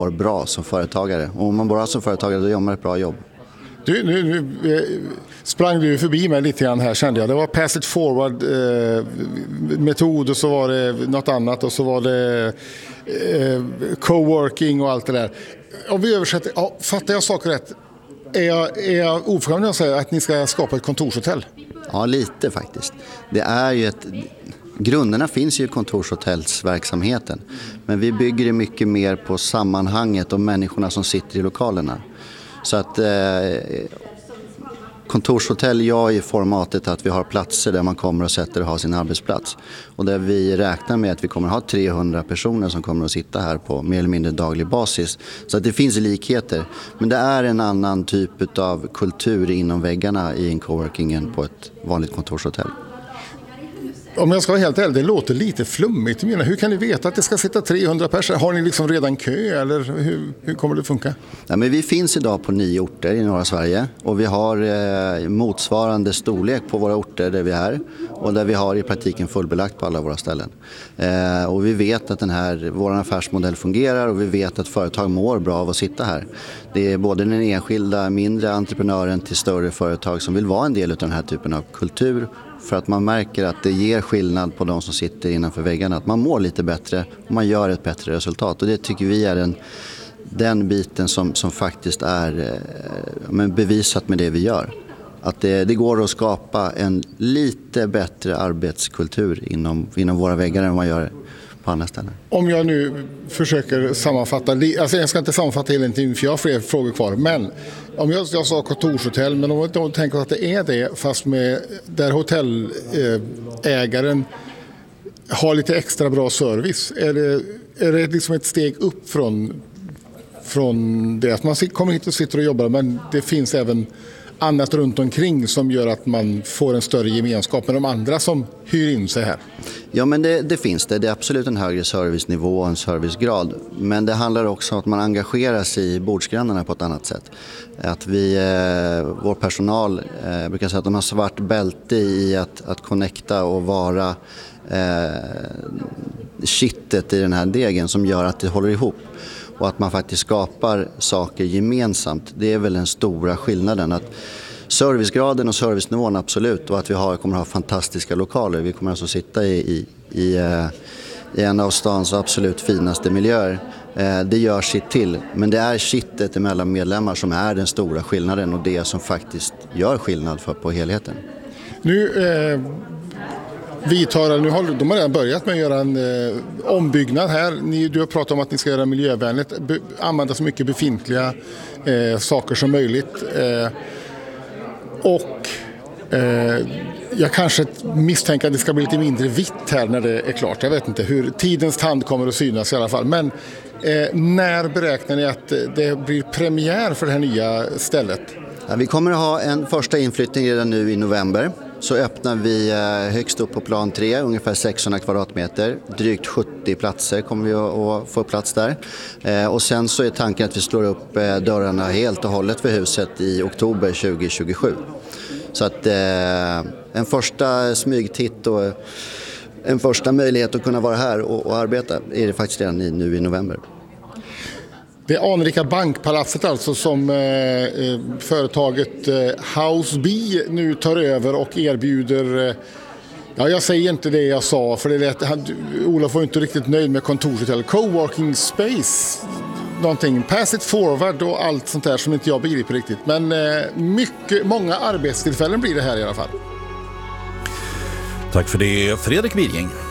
bra som företagare. Och om man bara som företagare då gör man ett bra jobb. Du, nu sprang du förbi mig lite grann här, kände jag. Det var pass it forward metod och så var det något annat och så var det coworking och allt det där. Om vi översätter, fattar jag saker rätt? Är jag oförstående att säga att ni ska skapa ett kontorshotell? Ja, lite faktiskt. Det är ju grunderna finns ju i kontorshotellsverksamheten. Men vi bygger det mycket mer på sammanhanget och människorna som sitter i lokalerna. Så att kontorshotell gör i formatet att vi har platser där man kommer och sätter och har sin arbetsplats. Och där vi räknar med att vi kommer att ha 300 personer som kommer att sitta här på mer eller mindre daglig basis. Så att det finns likheter. Men det är en annan typ av kultur inom väggarna i en coworkingen på ett vanligt kontorshotell. Om jag ska vara helt ärlig, det låter lite flummigt. Hur kan ni veta att det ska sitta 300 personer? Har ni liksom redan kö eller hur kommer det funka? Ja, men vi finns idag på 9 orter i norra Sverige och vi har motsvarande storlek på våra orter där vi är och där vi har i praktiken fullbelagt på alla våra ställen. Och vi vet att vår affärsmodell fungerar och vi vet att företag mår bra av att sitta här. Det är både den enskilda mindre entreprenören till större företag som vill vara en del av den här typen av kultur. För att man märker att det ger skillnad på de som sitter innanför väggarna. Att man mår lite bättre och man gör ett bättre resultat. Och det tycker vi är den biten som faktiskt är bevisat med det vi gör. Att det går att skapa en lite bättre arbetskultur inom våra väggar än man gör på andra ställen. Om jag nu försöker sammanfatta, alltså jag ska inte sammanfatta hela tiden för jag har fler frågor kvar, men om jag sa kontorshotell, men om jag tänker att det är det fast med där hotellägaren har lite extra bra service, är det liksom ett steg upp från det att man kommer hit och sitter och jobbar, men det finns även annat runt omkring som gör att man får en större gemenskap med de andra som hyr in sig här? Ja, men det finns det. Det är absolut en högre servicenivå och en servicegrad. Men det handlar också om att man engagerar sig i bordsgrannarna på ett annat sätt. Att vår personal brukar säga att de har svart bälte i att connecta och vara kittet i den här degen som gör att det håller ihop. Och att man faktiskt skapar saker gemensamt. Det är väl den stora skillnaden. Att servicegraden och servicenivån absolut. Och att vi kommer att ha fantastiska lokaler. Vi kommer alltså sitta i en av stans absolut finaste miljöer. Det gör sitt till. Men det är kittet emellan medlemmar som är den stora skillnaden. Och det som faktiskt gör skillnad på helheten. Nu de har redan börjat med att göra en ombyggnad här. Du har pratat om att ni ska göra miljövänligt, använda så mycket befintliga saker som möjligt. Jag kanske misstänker att det ska bli lite mindre vitt här när det är klart. Jag vet inte hur tidens tand kommer att synas i alla fall. Men när beräknar ni att det blir premiär för det här nya stället? Ja, vi kommer att ha en första inflyttning redan nu i november. Så öppnar vi högst upp på plan 3, ungefär 600 kvadratmeter. Drygt 70 platser kommer vi att få plats där. Och sen så är tanken att vi slår upp dörrarna helt och hållet för huset i oktober 2027. Så att en första smygtitt och en första möjlighet att kunna vara här och arbeta är det faktiskt redan nu i november. Det är anrika bankpalatset alltså som företaget House B nu tar över och erbjuder. Ja, jag säger inte det jag sa för det lät, Olof var inte riktigt nöjd med kontorshotell. Coworking space, någonting, pass it forward och allt sånt där som inte jag begriper riktigt. Men många arbetstillfällen blir det här i alla fall. Tack för det, Fredrik Widging.